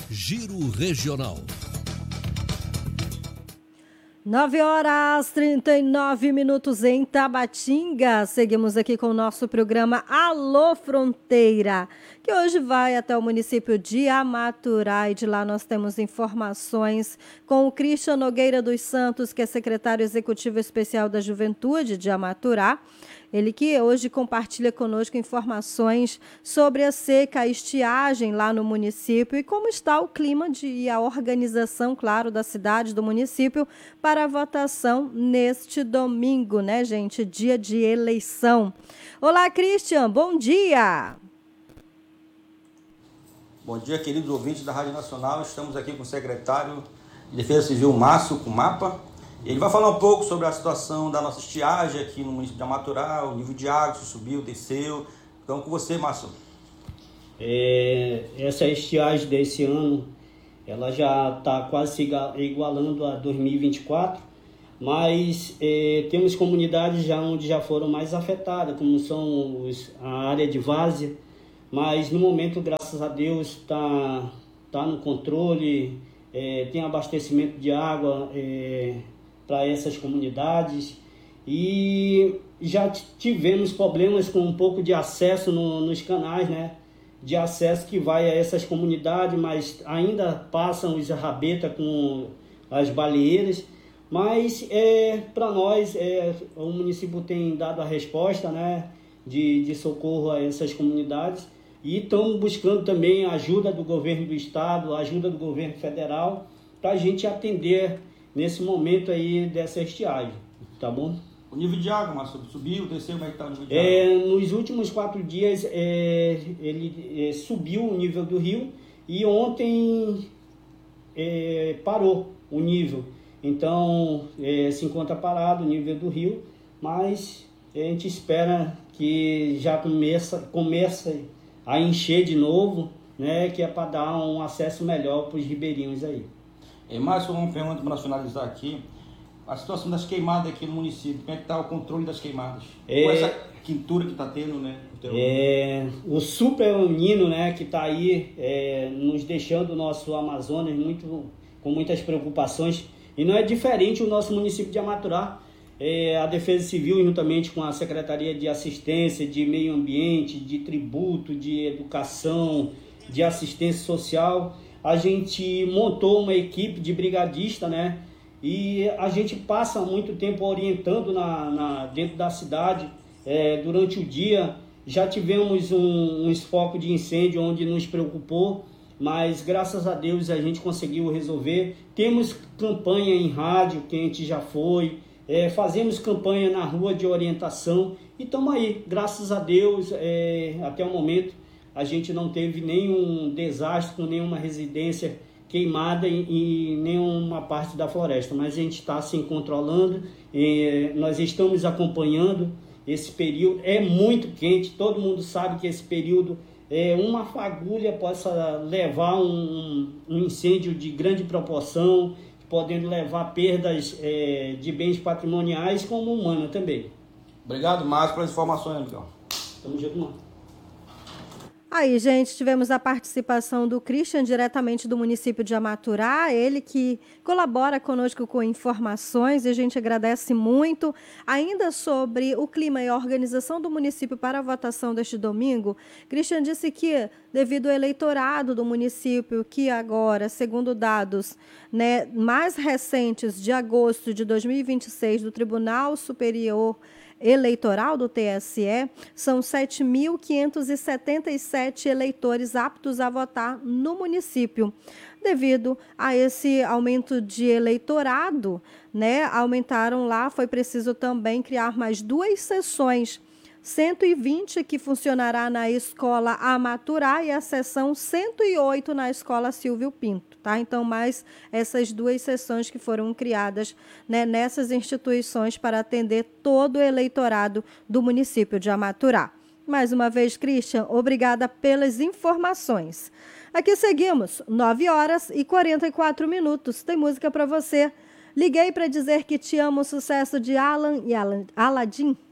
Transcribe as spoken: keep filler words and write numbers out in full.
Giro Regional. nove horas trinta e nove minutos em Tabatinga. Seguimos aqui com o nosso programa Alô Fronteira, que hoje vai até o município de Amaturá, e de lá nós temos informações com o Christian Nogueira dos Santos, que é secretário executivo especial da Juventude de Amaturá. Ele que hoje compartilha conosco informações sobre a seca, a estiagem lá no município e como está o clima de, e a organização, claro, da cidade, do município, para a votação neste domingo, né, gente? Dia de eleição. Olá, Christian, bom dia! Bom dia, queridos ouvintes da Rádio Nacional. Estamos aqui com o secretário de Defesa Civil, Márcio Kumapa. Ele vai falar um pouco sobre a situação da nossa estiagem aqui no município de Amaturá, o nível de água, se subiu, desceu. Então, com você, Márcio. É, essa estiagem desse ano, ela já está quase se igualando a dois mil e vinte e quatro, mas é, temos comunidades já onde já foram mais afetadas, como são os, a área de várzea, mas no momento, graças a Deus, está tá no controle, é, tem abastecimento de água, é, para essas comunidades, e já tivemos problemas com um pouco de acesso no, nos canais, né? De acesso que vai a essas comunidades, mas ainda passam os rabetas com as baleeiras, mas é, para nós é, o município tem dado a resposta, né? de, de socorro a essas comunidades, e estamos buscando também a ajuda do governo do estado, a ajuda do governo federal, para a gente atender nesse momento aí dessa estiagem, tá bom? O nível de água, Márcio, subiu, desceu, como é que está o nível de é, água? Nos últimos quatro dias, é, ele é, subiu o nível do rio, e ontem é, parou o nível. Então, é, se encontra parado o nível do rio, mas a gente espera que já começa, começa a encher de novo, né, que é para dar um acesso melhor para os ribeirinhos aí. É, Márcio, uma pergunta para nacionalizar aqui. A situação das queimadas aqui no município, como é que está o controle das queimadas? É, com essa quintura que está tendo, né? É, o super El Niño, né, que está aí é, nos deixando o nosso Amazonas muito, com muitas preocupações. E não é diferente o nosso município de Amaturá. É, a Defesa Civil, juntamente com a Secretaria de Assistência, de Meio Ambiente, de Tributo, de Educação, de Assistência Social, a gente montou uma equipe de brigadista, né? E a gente passa muito tempo orientando na, na, dentro da cidade. É, durante o dia já tivemos um, um foco de incêndio onde nos preocupou, mas graças a Deus a gente conseguiu resolver. Temos campanha em rádio, que a gente já foi, é, fazemos campanha na rua de orientação e estamos aí, graças a Deus, é, até o momento a gente não teve nenhum desastre com nenhuma residência queimada em, em nenhuma parte da floresta, mas a gente está se controlando, é, nós estamos acompanhando esse período, é muito quente, todo mundo sabe que esse período, é, uma fagulha possa levar um, um incêndio de grande proporção, podendo levar perdas é, de bens patrimoniais como humana também. Obrigado, Márcio, pelas informações, amigão. Tamo junto, mano. Aí, gente, tivemos a participação do Christian, diretamente do município de Amaturá, ele que colabora conosco com informações, e a gente agradece muito. Ainda sobre o clima e a organização do município para a votação deste domingo, Christian disse que, devido ao eleitorado do município, que agora, segundo dados, né, mais recentes de agosto de dois mil e vinte e seis do Tribunal Superior Eleitoral do T S E, são sete mil quinhentos e setenta e sete eleitores aptos a votar no município. Devido a esse aumento de eleitorado, né, aumentaram lá, foi preciso também criar mais duas sessões, cento e vinte que funcionará na Escola Amaturá e a seção cento e oito na Escola Silvio Pinto, tá? Então, mais essas duas sessões que foram criadas, né, nessas instituições para atender todo o eleitorado do município de Amaturá. Mais uma vez, Christian, obrigada pelas informações. Aqui seguimos, nove horas e quarenta e quatro minutos. Tem música para você. Liguei para dizer que te amo, sucesso de Alan e Alan, Aladim.